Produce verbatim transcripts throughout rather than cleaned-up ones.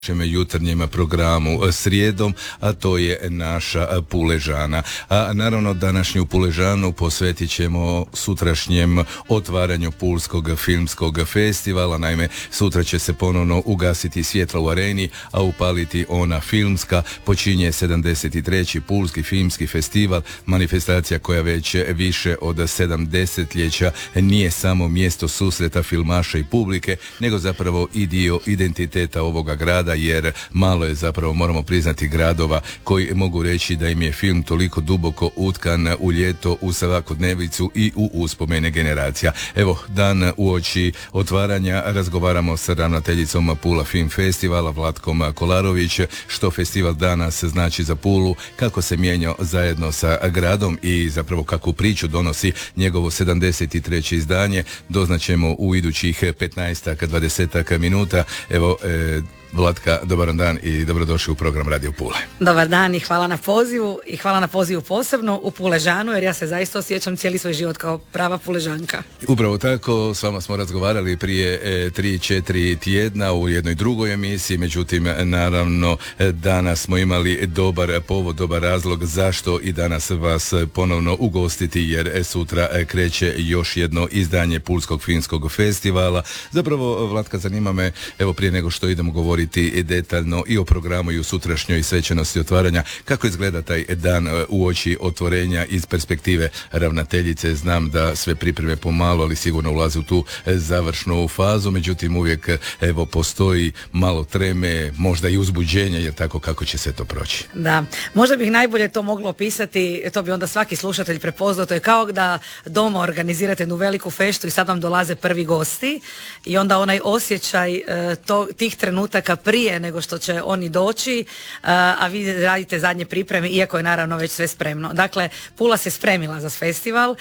jutarnjem programu srijedom, a to je naša Puležana. A naravno današnju Puležanu posvetit ćemo sutrašnjem otvaranju Pulskog filmskog festivala. Naime, sutra će se ponovno ugasiti svjetla u areni, a upaliti ona filmska. Počinje sedamdeset treći Pulski filmski festival, manifestacija koja već više od sedam desetljeća nije samo mjesto susreta filmaša i publike, nego zapravo i dio identiteta ovoga grada, jer malo je zapravo, moramo priznati, gradova koji mogu reći da im je film toliko duboko utkan u ljeto, u svakodnevicu i u uspomene generacija. Evo, dan uoči otvaranja razgovaramo sa ravnateljicom Pula Film Festivala Vlatkom Kolarović, što festival danas znači za Pulu, kako se mijenja zajedno sa gradom i zapravo kakvu priču donosi njegovo sedamdeset treće izdanje. Doznaćemo u idućih petnaestak dvadesetak minuta. Evo, e, Vlatka, dobar dan i dobrodošli u program Radio Pule. Dobar dan i hvala na pozivu i hvala na pozivu posebno u Puležanu, jer ja se zaista osjećam cijeli svoj život kao prava Puležanka. Upravo tako, s vama smo razgovarali prije e, tri četiri tjedna u jednoj drugoj emisiji, međutim naravno danas smo imali dobar povod, dobar razlog zašto i danas vas ponovno ugostiti, jer sutra kreće još jedno izdanje Pulskog filmskog festivala. Zapravo, Vlatka, zanima me, evo prije nego što idemo govoriti i detaljno i o programu i o sutrašnjoj svečanosti otvaranja, kako izgleda taj dan uoči otvorenja iz perspektive ravnateljice. Znam da sve pripreme pomalo, ali sigurno ulaze u tu završnu fazu, međutim uvijek evo postoji malo treme, možda i uzbuđenja, jer tako kako će se to proći. Da, možda bih najbolje to moglo opisati, to bi onda svaki slušatelj prepoznao, to je kao da doma organizirate jednu veliku feštu i sad vam dolaze prvi gosti i onda onaj osjećaj to, tih trenutaka prije nego što će oni doći, a vi radite zadnje pripreme, iako je naravno već sve spremno. Dakle, Pula se spremila za festival,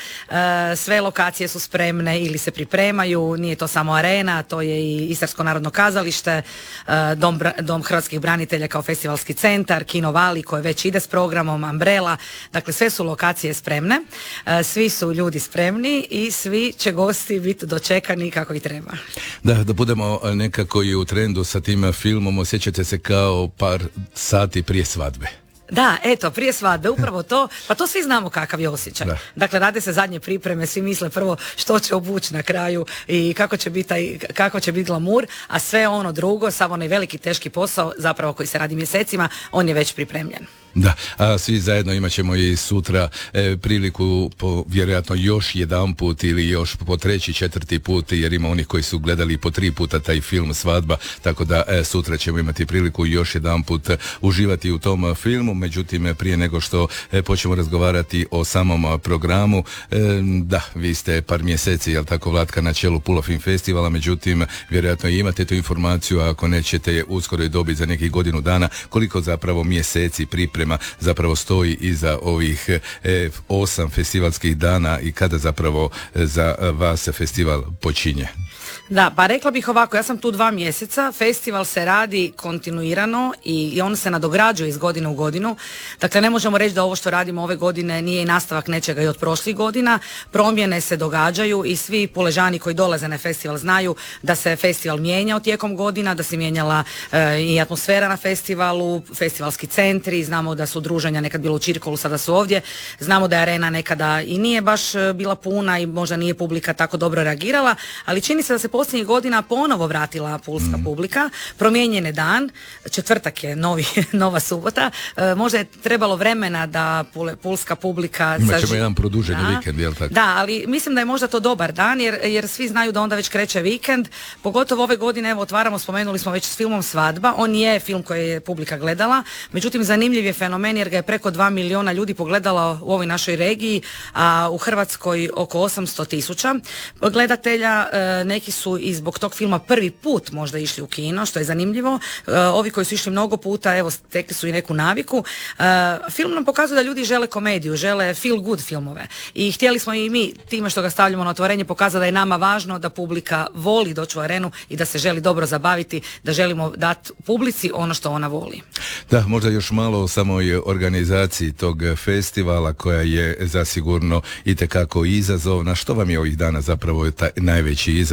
sve lokacije su spremne ili se pripremaju, nije to samo arena, to je i Istarsko narodno kazalište, Dom, Dom hrvatskih branitelja kao festivalski centar, Kino Vali koje već ide s programom, Umbrella, dakle sve su lokacije spremne, svi su ljudi spremni i svi će gosti biti dočekani kako i treba. Da, da budemo nekako i u trendu sa tim filmom, osjećate se kao par sati prije svadbe. Da, eto, prije svadbe, upravo to, pa to svi znamo kakav je osjećaj. Da. Dakle, rade se zadnje pripreme, svi misle prvo što će obući na kraju i kako će biti taj, kako će biti glamur, a sve ono drugo, samo onaj veliki teški posao, zapravo koji se radi mjesecima, on je već pripremljen. Da, a svi zajedno imat ćemo i sutra e, priliku po vjerojatno još jedan put ili još po treći, četvrti put, jer ima onih koji su gledali po tri puta taj film Svadba, tako da e, sutra ćemo imati priliku još jedan put uživati u tom filmu. Međutim, prije nego što e, počnemo razgovarati o samom programu, e, da, vi ste par mjeseci, jel tako, Vlatka, na čelu Pula Film Festivala, međutim vjerojatno imate tu informaciju, a ako nećete je uskoro i dobiti za nekih godinu dana, koliko zapravo mjeseci priprema zapravo stoji iza ovih e, osam festivalskih dana i kada zapravo e, za vas festival počinje? Da, pa rekla bih ovako, ja sam tu dva mjeseca, festival se radi kontinuirano i, i on se nadograđuje iz godine u godinu, dakle ne možemo reći da ovo što radimo ove godine nije i nastavak nečega i od prošlih godina, promjene se događaju i svi Puležani koji dolaze na festival znaju da se festival mijenjao tijekom godina, da se mijenjala e, i atmosfera na festivalu, festivalski centri, znamo da su druženja nekad bilo u Čirkolu, sada su ovdje, znamo da je arena nekada i nije baš bila puna i možda nije publika tako dobro reagirala, ali čini se da se posljednjih godina ponovo vratila pulska mm. publika, promijenjen je dan, četvrtak je novi, nova subota, e, možda je trebalo vremena da pule, pulska publika... Imat ćemo saži... jedan produženi da. vikend, jel tako? Da, ali mislim da je možda to dobar dan, jer, jer svi znaju da onda već kreće vikend, pogotovo ove godine, evo otvaramo, spomenuli smo već s filmom Svadba, on je film koji je publika gledala, međutim zanimljiv je fenomen jer ga je preko dva miliona ljudi pogledalo u ovoj našoj regiji, a u Hrvatskoj oko osamsto tisuća gledatelja, e, neki su i zbog tog filma prvi put možda išli u kino, što je zanimljivo. E, ovi koji su išli mnogo puta, evo, stekli su i neku naviku. E, film nam pokazuje da ljudi žele komediju, žele feel good filmove. I htjeli smo i mi, time što ga stavljamo na otvorenje, pokazati da je nama važno da publika voli doći u arenu i da se želi dobro zabaviti, da želimo dati publici ono što ona voli. Da, možda još malo o samoj organizaciji tog festivala, koja je zasigurno itekako izazovna. Što vam je ovih dana zapravo taj najveći izazov? Da li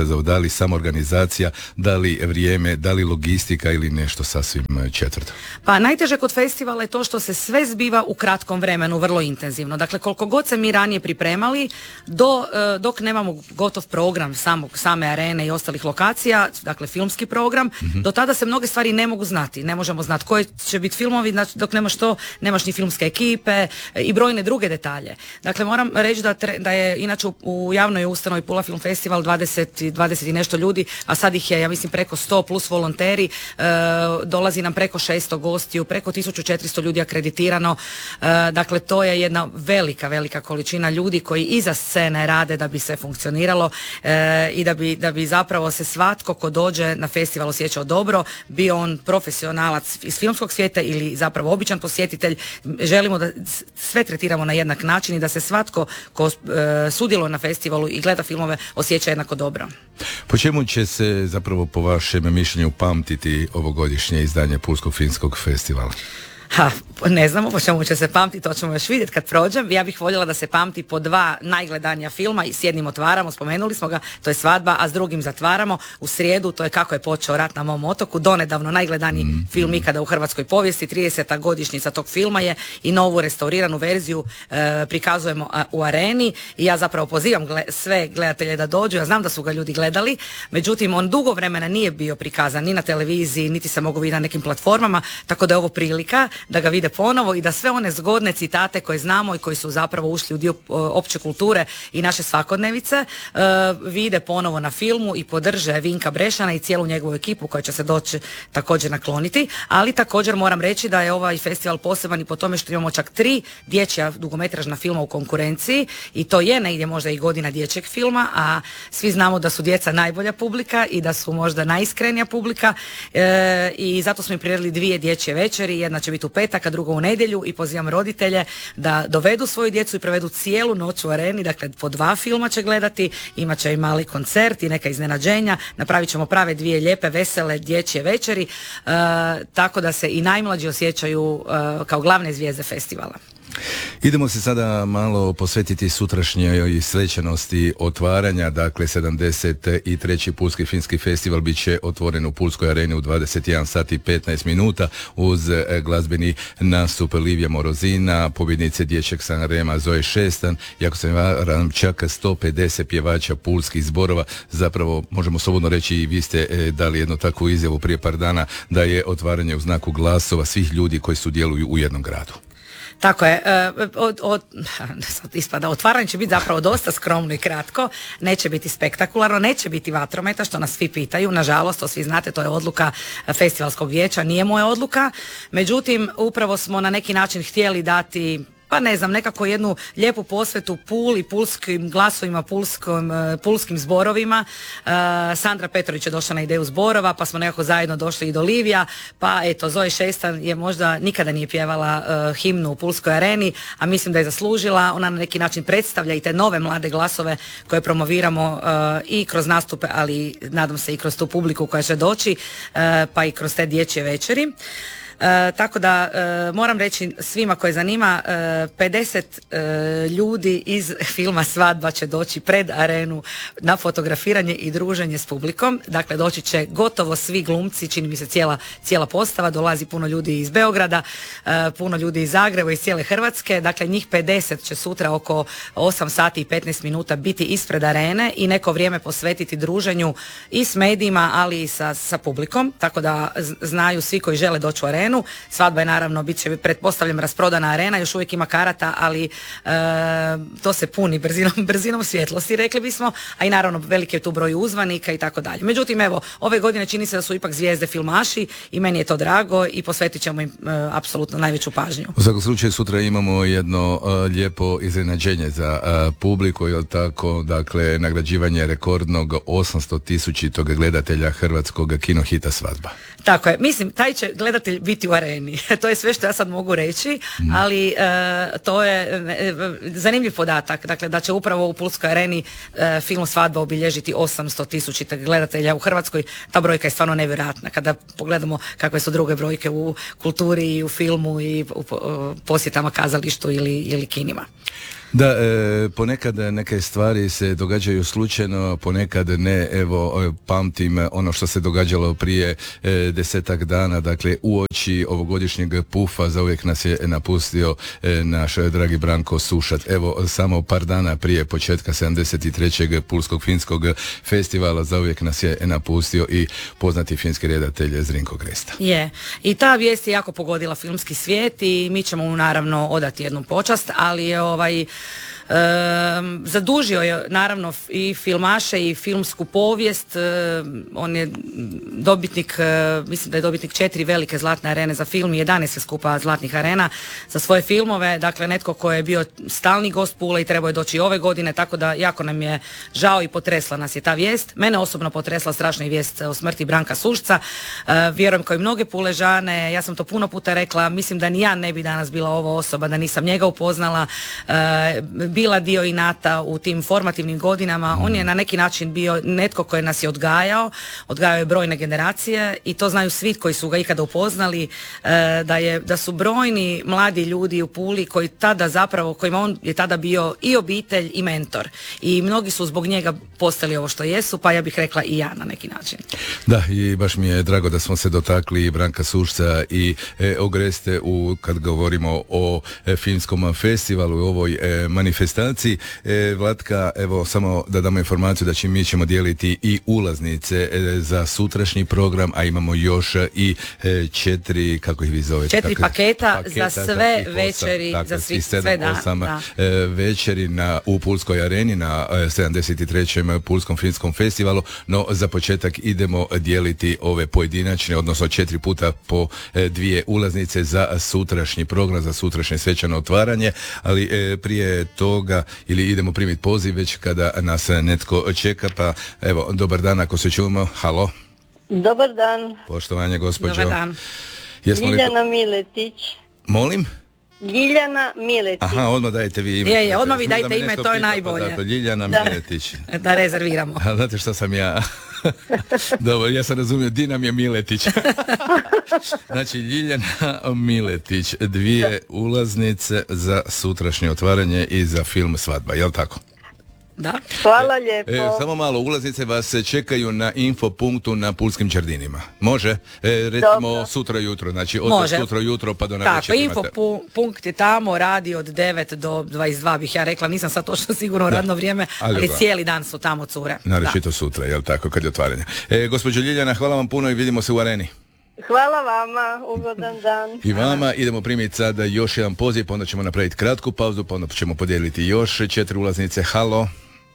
li samo organizacija, da li vrijeme, da li logistika ili nešto sasvim četvrto? Pa najteže kod festivala je to što se sve zbiva u kratkom vremenu, vrlo intenzivno. Dakle, koliko god se mi ranije pripremali, do, dok nemamo gotov program samog, same arene i ostalih lokacija, dakle filmski program, mm-hmm. do tada se mnoge stvari ne mogu znati. Ne možemo znati koji će biti filmovi, znači dok nemaš to, nemaš ni filmske ekipe i brojne druge detalje. Dakle, moram reći da, tre, da je inače u, u javnoj ustanovi Pula Film Festival dvadeset, dvadeset i nešto ljudi, a sad ih je, ja mislim, preko sto plus volonteri, e, dolazi nam preko šesto gostiju, preko tisuću četiristo ljudi akreditirano. E, dakle, to je jedna velika, velika količina ljudi koji iza scene rade da bi se funkcioniralo e, i da bi, da bi zapravo se svatko ko dođe na festival osjećao dobro, bio on profesionalac iz filmskog svijeta ili zapravo običan posjetitelj. Želimo da sve tretiramo na jednak način i da se svatko ko e, sudjeluje na festivalu i gleda filmove osjeća jednako dobro. Po čemu će se zapravo po vašem mišljenju pamtiti ovogodišnje izdanje Pulskog filmskog festivala? Ha, ne znamo po čemu će se pamtiti, to ćemo još vidjeti kad prođem. Ja bih voljela da se pamti po dva najgledanija filma i s jednim otvaramo, spomenuli smo ga, to je Svadba, a s drugim zatvaramo. U srijedu, to je Kako je počeo rat na mom otoku, donedavno najgledaniji mm. film ikada u hrvatskoj povijesti, trideseta godišnjica tog filma je i novu restauriranu verziju e, prikazujemo a, u areni i ja zapravo pozivam gle, sve gledatelje da dođu, ja znam da su ga ljudi gledali, međutim on dugo vremena nije bio prikazan ni na televiziji, niti se mogu vidjeti na nekim platformama, tako da je ovo prilika da ga vide ponovo i da sve one zgodne citate koje znamo i koji su zapravo ušli u dio opće kulture i naše svakodnevice uh, vide ponovo na filmu i podrže Vinka Brešana i cijelu njegovu ekipu koja će se doći također nakloniti, ali također moram reći da je ovaj festival poseban i po tome što imamo čak tri dječja dugometražna filma u konkurenciji i to je negdje možda i godina dječjeg filma, a svi znamo da su djeca najbolja publika i da su možda najiskrenija publika e, i zato smo im priredili dvije dječje večeri, jedna će biti u petak, a drugo u nedjelju i pozivam roditelje da dovedu svoju djecu i provedu cijelu noć u areni, dakle po dva filma će gledati, imat će i mali koncert i neka iznenađenja, napravit ćemo prave dvije lijepe, vesele dječje večeri, e, tako da se i najmlađi osjećaju e, kao glavne zvijezde festivala. Idemo se sada malo posvetiti sutrašnjoj svečanosti otvaranja, dakle sedamdeset treći Pulski filmski festival bit će otvoren u Pulskoj areni u dvadeset jedan sati i petnaest minuta uz glazbeni nastup Livija Morozina, pobjednice dječjeg Sanrema Zoe Šestan i ako se ne varam čak sto pedeset pjevača pulskih zborova. Zapravo možemo slobodno reći i vi ste e, dali jednu takvu izjavu prije par dana da je otvaranje u znaku glasova svih ljudi koji sudjeluju u jednom gradu. Tako je, od, od, ispada, otvaranje će biti zapravo dosta skromno i kratko, neće biti spektakularno, neće biti vatrometa, što nas svi pitaju, nažalost, to svi znate, to je odluka festivalskog vijeća, nije moja odluka, međutim, upravo smo na neki način htjeli dati, pa ne znam, nekako jednu lijepu posvetu Puli, pulskim glasovima, pulskim, pulskim zborovima. Uh, Sandra Petrović je došla na ideju zborova, pa smo nekako zajedno došli i do Livija, pa eto, Zoe Šestan je možda nikada nije pjevala uh, himnu u Pulskoj areni, a mislim da je zaslužila, ona na neki način predstavlja i te nove mlade glasove koje promoviramo uh, i kroz nastupe, ali nadam se i kroz tu publiku koja će doći, uh, pa i kroz te dječje večeri. E, tako da e, moram reći svima koje zanima, e, pedeset e, ljudi iz filma Svadba će doći pred arenu na fotografiranje i druženje s publikom, dakle doći će gotovo svi glumci, čini mi se cijela, cijela postava, dolazi puno ljudi iz Beograda, e, puno ljudi iz Zagreba, iz cijele Hrvatske, dakle njih pedeset će sutra oko osam sati i petnaest minuta biti ispred arene i neko vrijeme posvetiti druženju i s medijima, ali i sa, sa publikom, tako da znaju svi koji žele doći u arenu. Svadba je naravno, bit će, pretpostavljam, rasprodana arena, još uvijek ima karata, ali e, to se puni brzinom, brzinom svjetlosti, rekli bismo, a i naravno veliki je tu broj uzvanika i tako dalje. Međutim, evo, ove godine čini se da su ipak zvijezde filmaši i meni je to drago i posvetit ćemo im e, apsolutno najveću pažnju. U svakom slučaju sutra imamo jedno uh, lijepo iznenađenje za uh, publiku, je tako, dakle, nagrađivanje rekordnog osamsto tisućitog gledatelja hrvatskog kinohita Svadba. Tako je, mislim, taj će gledatelj biti u areni. To je sve što ja sad mogu reći, mm. ali e, to je e, zanimljiv podatak, dakle da će upravo u Pulskoj areni e, film Svadba obilježiti osamsto tisućitog gledatelja u Hrvatskoj. Ta brojka je stvarno nevjerojatna kada pogledamo kakve su druge brojke u kulturi i u filmu i u posjetama kazalištu ili, ili kinima. Da, e, ponekad neke stvari se događaju slučajno, ponekad ne. Evo, pamtim ono što se događalo prije e, desetak dana, dakle uoči ovogodišnjeg pufa zauvijek nas je napustio e, naš dragi Branko Sušat. Evo, samo par dana prije početka sedamdeset trećeg Pulskog filmskog festivala zauvijek nas je napustio i poznati filmski redatelj Zrinko Gresta. Je, i ta vijest je jako pogodila filmski svijet i mi ćemo mu naravno odati jednu počast, ali je ovaj E, zadužio je naravno i filmaše i filmsku povijest. E, on je dobitnik, e, mislim da je dobitnik četiri velike zlatne arene za film i jedanaest skupa zlatnih arena za svoje filmove, dakle netko ko je bio stalni gost Pule i trebao je doći ove godine, tako da jako nam je žao i potresla nas je ta vijest. Mene osobno potresla strašna vijest o smrti Branka Sušca. E, vjerujem kao i mnoge Puležane, ja sam to puno puta rekla, mislim da ni ja ne bi danas bila ova osoba da nisam njega upoznala. E, bila dio inata u tim formativnim godinama. Mm. On je na neki način bio netko koji nas je odgajao, odgajao je brojne generacije i to znaju svi koji su ga ikada upoznali, e, da, je, da su brojni mladi ljudi u Puli koji tada zapravo, kojima on je tada bio i obitelj i mentor. I mnogi su zbog njega postali ovo što jesu, pa ja bih rekla i ja na neki način. Da, i baš mi je drago da smo se dotakli i Branka Sušca i e, Ogreste u, kad govorimo o e, filmskom festivalu, u ovoj e, manifestaciji. E, Vlatka, evo samo da damo informaciju da će, mi ćemo dijeliti i ulaznice e, za sutrašnji program, a imamo još i e, četiri, kako ih vi zovete? Četiri kako, paketa, paketa za sve večeri, tako, za svi, sedam, sve da, osam, da. E, večeri na, u Pulskoj areni na e, sedamdeset trećem Pulskom filmskom festivalu, no za početak idemo dijeliti ove pojedinačne, odnosno četiri puta po e, dvije ulaznice za sutrašnji program, za sutrašnje svečano otvaranje, ali e, prije toga ili idemo primiti poziv već kada nas netko čeka, pa evo, dobar dan ako se čujemo, halo. Dobar dan. Poštovanje gospođo. Dobar dan. Jesmo Ljiljana li... Miletić. Molim? Ljiljana Miletić. Aha, odmah dajte vi ime. Je, je, odmah vi dajte Da ime, to je pita, najbolje. Pa, dakle, Ljiljana Da. Miletić. Da rezerviramo. A znate šta sam ja? Dobro, ja sam razumio, di nam je Miletić. Znači, Ljiljana Miletić, dvije ulaznice za sutrašnje otvaranje i za film Svadba, jel tako? Da. Hvala lijepo. E, samo malo, ulaznice vas čekaju na info punktu na Pulskim Čerdinima. Može? E, recimo Dobro. sutra jutro, znači od Može. sutra jutro pa do Tako, navečer info imate. pu- punkt je tamo, radi od devet do dvadeset dva bih ja rekla, nisam sad točno sigurno radno vrijeme, ali ali, da. cijeli dan su tamo cure. Naročito sutra, jel tako, kad je otvaranje. E, gospođo Ljiljana, hvala vam puno i vidimo se u areni. Hvala vama, ugodan dan. I vama idemo primiti sada još jedan poziv, pa onda ćemo napraviti kratku pauzu, pa onda ćemo podijeliti još četiri ulaznice. Halo.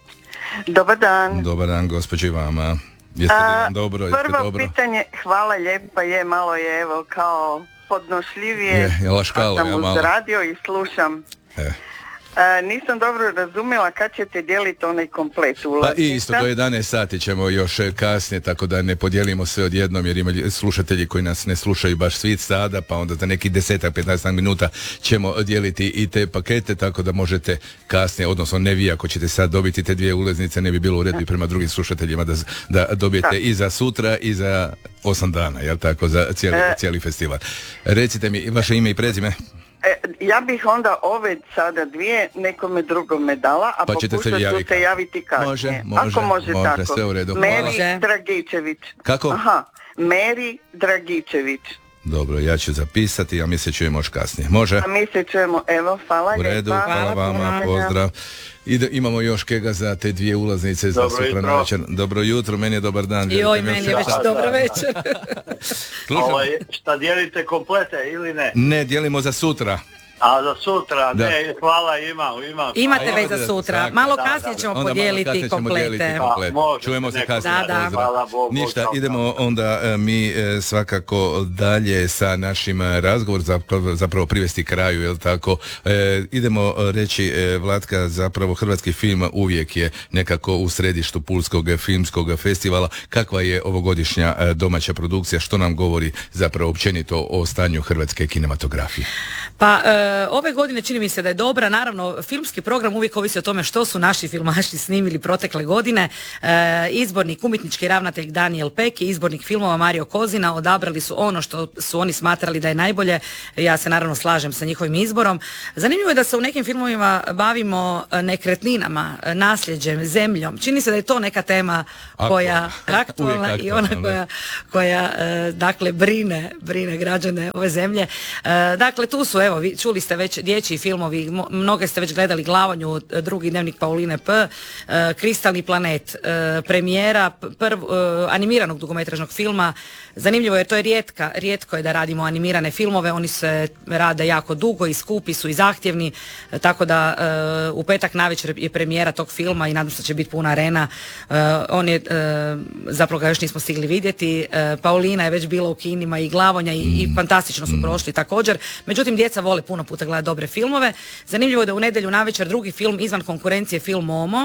Dobar dan. Dobar dan, gospođo, i vama. Jeste li A, vam dobro? Jeste prvo dobro? pitanje, hvala lijepa, je malo je evo kao podnošljivije. Je, je laškalo, Pa sam je uz malo. radio i slušam. E. A, nisam dobro razumjela kad ćete dijeliti onaj komplet Pa ulaznica. i isto do jedanaest sati ćemo još kasnije, tako da ne podijelimo sve odjednom, jer ima lj- slušatelji koji nas ne slušaju baš svi sada, pa onda za neki desetak, petnaest minuta ćemo dijeliti i te pakete, tako da možete kasnije, odnosno ne vi ako ćete sad dobiti te dvije ulaznice, ne bi bilo u redu i prema drugim slušateljima da, z- da dobijete Da. i za sutra i za osam dana, jel tako, za cijeli, E. cijeli festival. Recite mi vaše ime i prezime. E, ja bih onda ove sada dvije nekome drugome dala, a Pa ćete se pokušat ću javiti. se javiti kasnije. Može, može, Ako može, može, tako. sve u redu. Hvala. Meri Može. Dragičević. Kako? Aha, Meri Dragičević. Dobro, ja ću zapisati, a mi se čujemo još kasnije. Može? A mi se čujemo, evo, hvala U redu, lijepa. hvala vama, puno. pozdrav. Ide, imamo još kega za te dvije ulaznice za Dobro sutra jutro. navečer. Dobro jutro, meni je dobar dan. I vjerujte oj, mi, još meni je već čas. dobro večer. Slušam. Ovaj, šta dijelite komplete ili ne? Ne, dijelimo za sutra. A za sutra, Da. ne, hvala, imam, imam. Imate A, već za da, sutra. tako. Malo Da, kasnije da, ćemo Onda malo podijeliti kasnije ćemo dijeliti komplete. komplet. Pa, može, Čujemo se neko- kasnije. Da, da. pozdrav. Hvala Bogu, Ništa, čao, idemo onda e, mi e, svakako dalje sa našim e, razgovor, zapravo, zapravo privesti kraju, jel tako? E, idemo e, reći, e, Vlatka, zapravo hrvatski film uvijek je nekako u središtu Pulskog filmskog festivala. Kakva je ovogodišnja e, domaća produkcija, što nam govori zapravo općenito o stanju hrvatske kinematografije? Pa, e, ove godine čini mi se da je dobra, naravno filmski program uvijek ovisi o tome što su naši filmaši snimili protekle godine. E, izbornik, umjetnički ravnatelj Daniel Pek i izbornik filmova Mario Kozina odabrali su ono što su oni smatrali da je najbolje. Ja se naravno slažem sa njihovim izborom. Zanimljivo je da se u nekim filmovima bavimo nekretninama, nasljeđem, zemljom. Čini se da je to neka tema koja aktualna i ona koja, koja e, dakle brine, brine građane ove zemlje. E, dakle tu su, evo, vi, čuli ste već dječji filmovi, mnoge ste već gledali Glavanju, Drugi dnevnik Pauline P, e, Kristalni planet, e, premijera prv, e, animiranog dugometražnog filma. Zanimljivo je, to je rijetka, rijetko je da radimo animirane filmove, oni se rade jako dugo i skupi su i zahtjevni, e, tako da e, u petak navečer je premijera tog filma i nadam se da će biti puna arena. E, on je, e, zapravo ga još nismo stigli vidjeti, e, Paulina je već bila u kinima i Glavonja i, i fantastično su prošli također, međutim djeca vole puno puta gledati dobre filmove. Zanimljivo je da u nedjelju navečer drugi film izvan konkurencije, film Momo,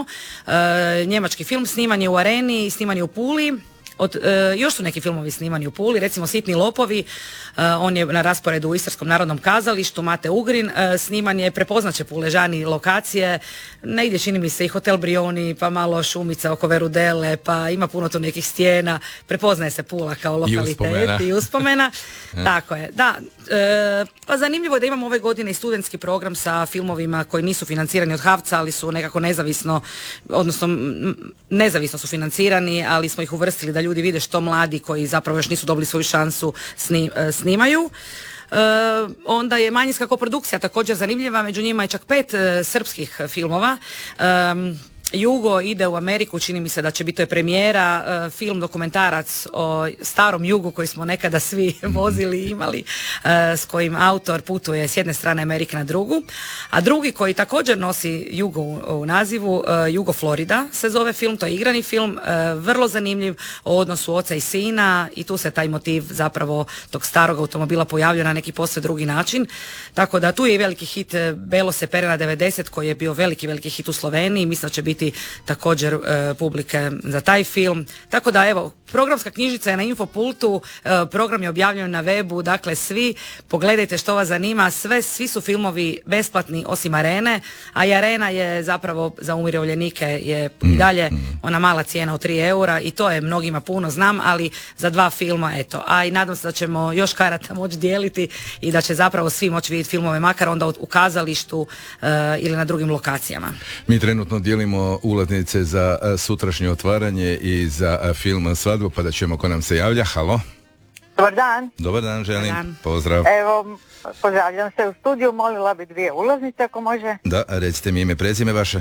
e, njemački film, sniman je u Areni i sniman je u Puli. Od, e, još su neki filmovi snimani u Puli, recimo Sitni lopovi, e, on je na rasporedu u Istarskom narodnom kazalištu, Mate Ugrin, e, sniman je, prepoznaće Puležani lokacije, negdje čini mi se i Hotel Brioni, pa malo šumica oko Verudele, pa ima puno tu nekih stijena, prepoznaje se Pula kao lokalitet i uspomena. Tako je, da. E, pa zanimljivo je da imamo ove godine i studentski program sa filmovima koji nisu financirani od HAVC-a, ali su nekako nezavisno, odnosno nezavisno su financirani, ali smo ih uvrstili da ljudi vide što mladi koji zapravo još nisu dobili svoju šansu sni, snimaju. E, onda je manjinska koprodukcija također zanimljiva, među njima je čak pet e, srpskih filmova. E, Jugo ide u Ameriku, čini mi se da će biti, to je premijera, e, film dokumentarac o starom Jugu koji smo nekada svi vozili i imali, e, s kojim autor putuje s jedne strane Amerike na drugu, a drugi koji također nosi Jugo u, u nazivu, e, Jugo Florida se zove film, to je igrani film, e, vrlo zanimljiv o odnosu oca i sina i tu se taj motiv zapravo tog starog automobila pojavljuje na neki posve drugi način, tako da tu je i veliki hit Belo se pere na devedeset koji je bio veliki, veliki hit u Sloveniji, mislim da će biti također e, publike za taj film. Tako da evo, programska knjižica je na Infopultu, e, program je objavljen na webu, dakle svi pogledajte što vas zanima, sve, svi su filmovi besplatni osim Arene, a i Arena je zapravo za umirovljenike je i dalje ona mala cijena od tri eura i to je mnogima puno, znam, ali za dva filma, eto. A i nadam se da ćemo još karata moći dijeliti i da će zapravo svi moći vidjeti filmove, makar onda u kazalištu e, ili na drugim lokacijama. Mi trenutno dijelimo ulaznice za a, sutrašnje otvaranje i za a, film Svadbu, pa da ćemo ko nam se javlja. Halo. Dobar dan. Dobar dan, želim. Dobar dan. Pozdrav. Evo, pozdravljam se u studiju, molila bi dvije ulaznice ako može. Da, recite mi ime, prezime vaše.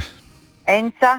Enca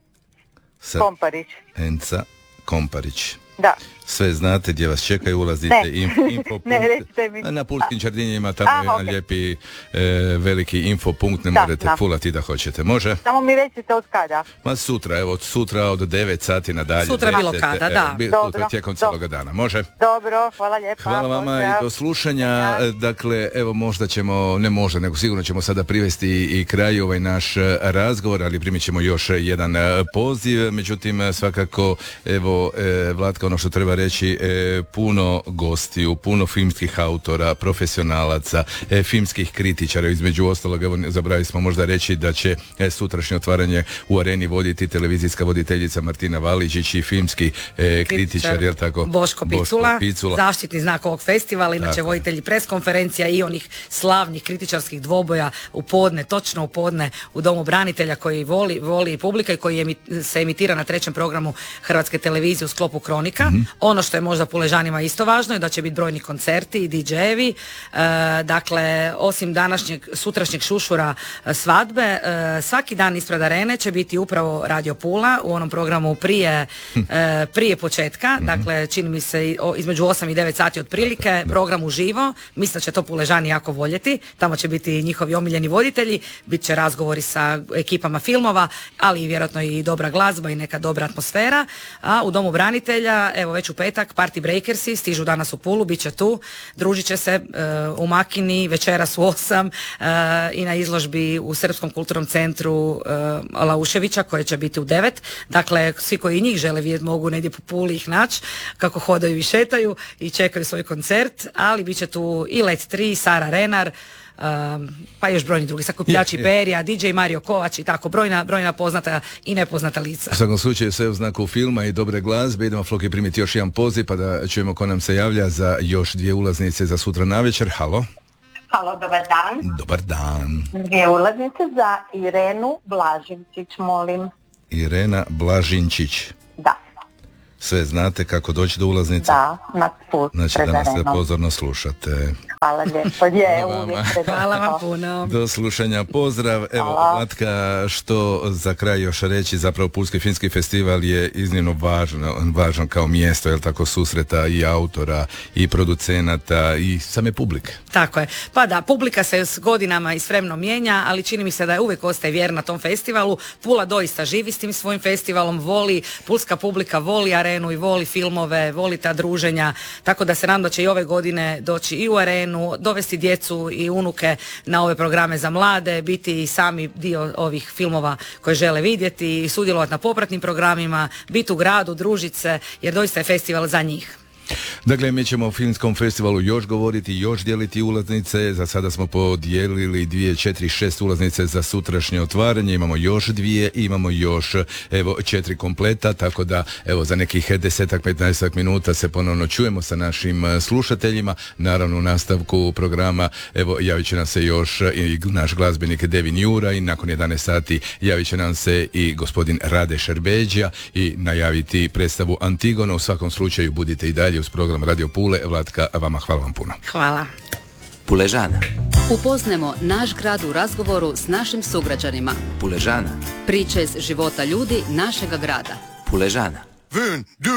Sa... Komparić. Enca Komparić. Da. Sve znate gdje vas čekaju, ulazite Ne. in, infopunkt. Ne, recite mi. Na Pulskim Čardinjima, tamo A, je jedan ok. lijepi e, veliki infopunkt, ne Da, morate da. fulati da hoćete. Može? Samo mi recite od kada. Ma sutra, evo od sutra od devet sati nadalje. Sutra bilo deset, kada, evo, da. bi- Dobro, sutra tijekom dobro. cijeloga dana. Može? Dobro, hvala lijepa. Hvala vama pozdrav. i do slušanja. Pozdrav. Dakle, evo možda ćemo, ne možda, nego sigurno ćemo sada privesti i kraju ovaj naš e, razgovor, ali primit ćemo još jedan e, poziv. Međutim, e, svakako, evo, e, Vlatka, ono što treba reći, e, puno gostiju, puno filmskih autora, profesionalaca, e, filmskih kritičara, između ostalog, evo, zaboravili smo možda reći da će e, sutrašnje otvaranje u Areni voditi televizijska voditeljica Martina Valiđić i filmski e, kritičar, jel tako? Boško Picula, Picula. zaštitni znak ovog festivala, inače Tako je. voditelji preskonferencija i onih slavnih kritičarskih dvoboja u podne, točno u podne u Domu branitelja koji voli, voli i publika i koji emi- se emitira na trećem programu Hrvatske televizije u sklopu Kronika. Mhm. Ono što je možda Puležanima isto važno je da će biti brojni koncerti i didžejevi. E, dakle, osim današnjeg, sutrašnjeg šušura e, svadbe, e, svaki dan ispred Arene će biti upravo Radio Pula u onom programu prije, e, prije početka. Dakle, čini mi se i o- između osam i devet sati otprilike, program uživo. Mislim da će to Puležani jako voljeti. Tamo će biti njihovi omiljeni voditelji, bit će razgovori sa ekipama filmova, ali i vjerojatno i dobra glazba i neka dobra atmosfera. A u Domu branitelja, evo već u petak, Party Breakersi stižu danas u Pulu, bit će tu, družit će se e, u Makini, večeras u osam e, i na izložbi u Srpskom kulturnom centru e, Lauševića koje će biti u devet. Dakle, svi koji njih žele vidjeti mogu negdje po Puli ih naći kako hodaju i šetaju i čekaju svoj koncert, ali bit će tu i Let tri, Sara Renar, um, pa još brojni drugi, Sakupljači Je, je. perja, D J Mario Kovač i tako, brojna, brojna poznata i nepoznata lica. U svakom slučaju sve u znaku filma i dobre glazbe. Idemo, Floki, primiti još jedan poziv pa da čujemo ko nam se javlja za još dvije ulaznice za sutra navečer. Halo? Halo, dobar dan. Dobar dan. Dvije ulaznice za Irenu Blažinčić, molim. Irena Blažinčić. Da, Sve znate kako doći do ulaznice? da, na put Znači pred da nas Arenom. pozorno slušate. Hvala lijepo, je Hvala uvijek vama. pred Hvala vam Arenom. puno. Do slušanja, pozdrav. Evo, Hvala. Vlatka, što za kraj još reći, zapravo Pulski filmski festival je iznimno važno, važan kao mjesto, jel tako, susreta i autora, i producenata, i same publike. Tako je. Pa da, publika se s godinama i s vremenom mijenja, ali čini mi se da je uvijek ostaje vjerna tom festivalu. Pula doista živi s tim svojim festivalom, voli, pulska publika voli Arenu i voli filmove, voli ta druženja, tako da se nadam da će i ove godine doći i u Arenu, dovesti djecu i unuke na ove programe za mlade, biti i sami dio ovih filmova koje žele vidjeti i sudjelovati na popratnim programima, biti u gradu, družiti se, jer doista je festival za njih. Dakle, mi ćemo o filmskom festivalu još govoriti, još dijeliti ulaznice. Za sada smo podijelili dvije, četiri, šest ulaznice za sutrašnje otvaranje. Imamo još dvije, imamo još evo četiri kompleta, tako da evo za nekih desetak, petnaestak minuta se ponovno čujemo sa našim slušateljima. Naravno u nastavku programa evo javit će nam se još i naš glazbenik Devin Jura i nakon jedanaest sati javit će nam se i gospodin Rade Šerbeđija i najaviti predstavu Antigona. U svakom slučaju budite i dalje uz program Radio Pule. Vlatka, vama hvala vam puno. Hvala. Puležana. Upoznajmo naš grad u razgovoru s našim sugrađanima. Puležana. Priče iz života ljudi našega grada. Puležana. Un, deux.